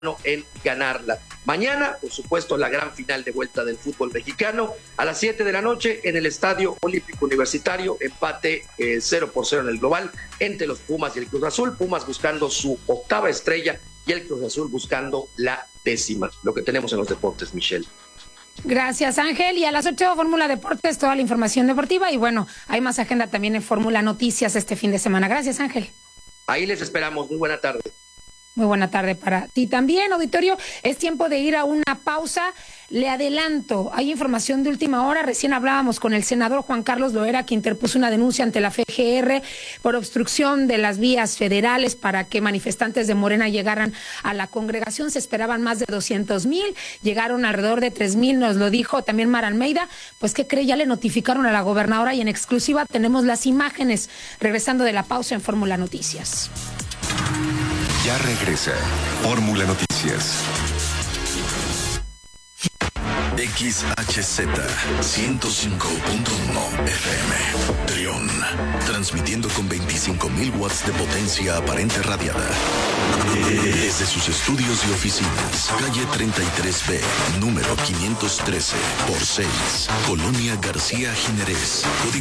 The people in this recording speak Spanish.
en ganarla. Mañana, por supuesto, la gran final de vuelta del fútbol mexicano a las 7 de la noche en el Estadio Olímpico Universitario, empate 0-0 en el global entre los Pumas y el Cruz Azul, Pumas buscando su 8ª estrella y el Cruz Azul buscando la 10ª, lo que tenemos en los deportes, Michelle. Gracias, Ángel. Y a las 8, Fórmula Deportes, toda la información deportiva. Y bueno, hay más agenda también en Fórmula Noticias este fin de semana. Gracias, Ángel. Ahí les esperamos. Muy buena tarde. Muy buena tarde para ti también, auditorio. Es tiempo de ir a una pausa. Le adelanto, hay información de última hora. Recién hablábamos con el senador Juan Carlos Loera, que interpuso una denuncia ante la FGR por obstrucción de las vías federales para que manifestantes de Morena llegaran a la congregación. Se esperaban más de 200,000, llegaron alrededor de 3,000, nos lo dijo también Mara Almeida. Pues, ¿qué cree? Ya le notificaron a la gobernadora y en exclusiva tenemos las imágenes. Regresando de la pausa en Fórmula Noticias. Ya regresa Fórmula Noticias. XHZ 105.1 FM Trión, transmitiendo con 25,000 watts de potencia aparente radiada desde sus estudios y oficinas, calle 33B, número 513 por 6, Colonia García Jiménez, código